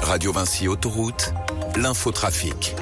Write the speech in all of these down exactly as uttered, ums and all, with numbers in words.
Radio Vinci Autoroute, l'infotrafic.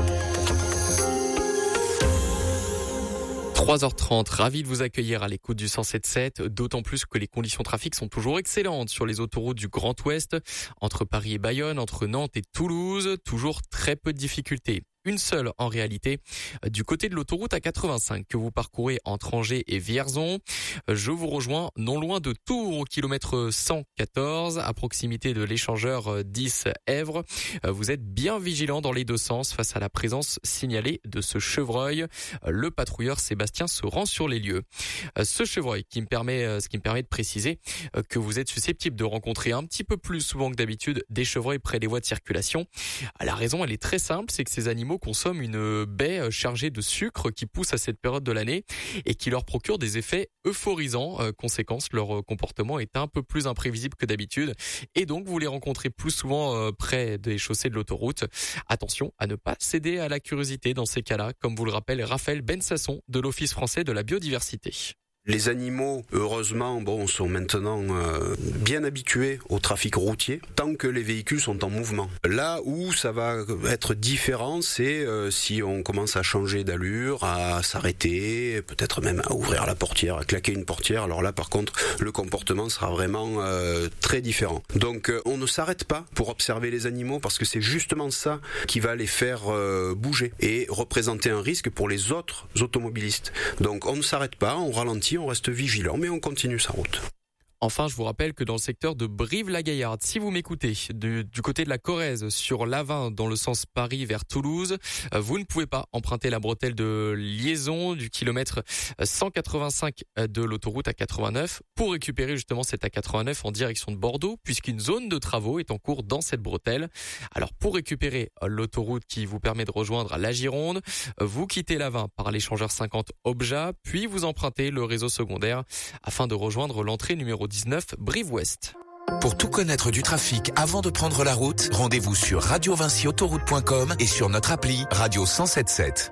trois heures trente, ravi de vous accueillir à l'écoute du cent sept sept, d'autant plus que les conditions de trafic sont toujours excellentes sur les autoroutes du Grand Ouest, entre Paris et Bayonne, entre Nantes et Toulouse, toujours très peu de difficultés. Une seule en réalité, du côté de l'autoroute A quatre-vingt-cinq que vous parcourez entre Angers et Vierzon. Je vous rejoins non loin de Tours au kilomètre cent quatorze, à proximité de l'échangeur dix Èvres. Vous êtes bien vigilant dans les deux sens face à la présence signalée de ce chevreuil. Le patrouilleur Sébastien se rend sur les lieux. Ce chevreuil qui me permet, ce qui me permet de préciser que vous êtes susceptible de rencontrer un petit peu plus souvent que d'habitude des chevreuils près des voies de circulation. La raison, elle est très simple, c'est que ces animaux consomment une baie chargée de sucre qui pousse à cette période de l'année et qui leur procure des effets euphorisants. Euh, conséquence, leur comportement est un peu plus imprévisible que d'habitude et donc vous les rencontrez plus souvent euh, près des chaussées de l'autoroute. Attention à ne pas céder à la curiosité dans ces cas-là, comme vous le rappelle Raphaël Bensasson de l'Office français de la biodiversité. Les animaux, heureusement, bon, sont maintenant euh, bien habitués au trafic routier, tant que les véhicules sont en mouvement. Là où ça va être différent, c'est euh, si on commence à changer d'allure, à s'arrêter, peut-être même à ouvrir la portière, à claquer une portière. Alors là, par contre, le comportement sera vraiment euh, très différent. Donc, euh, on ne s'arrête pas pour observer les animaux, parce que c'est justement ça qui va les faire euh, bouger et représenter un risque pour les autres automobilistes. Donc, on ne s'arrête pas, on ralentit, on reste vigilant, mais on continue sa route. Enfin, je vous rappelle que dans le secteur de Brive-la-Gaillarde, si vous m'écoutez, du, du côté de la Corrèze, sur l'A vingt, dans le sens Paris vers Toulouse, vous ne pouvez pas emprunter la bretelle de liaison du kilomètre cent quatre-vingt-cinq de l'autoroute A quatre-vingt-neuf pour récupérer justement cette A quatre-vingt-neuf en direction de Bordeaux, puisqu'une zone de travaux est en cours dans cette bretelle. Alors, pour récupérer l'autoroute qui vous permet de rejoindre la Gironde, vous quittez l'A vingt par l'échangeur cinquante Obja, puis vous empruntez le réseau secondaire afin de rejoindre l'entrée numéro dix-neuf Brive-Ouest. Pour tout connaître du trafic avant de prendre la route, rendez-vous sur radio vinci autoroute point com et sur notre appli Radio cent sept sept.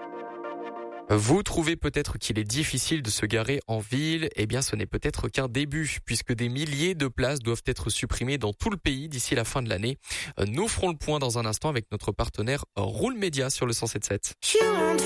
Vous trouvez peut-être qu'il est difficile de se garer en ville. Eh bien, ce n'est peut-être qu'un début, puisque des milliers de places doivent être supprimées dans tout le pays d'ici la fin de l'année. Nous ferons le point dans un instant avec notre partenaire Roule Média sur le cent sept sept.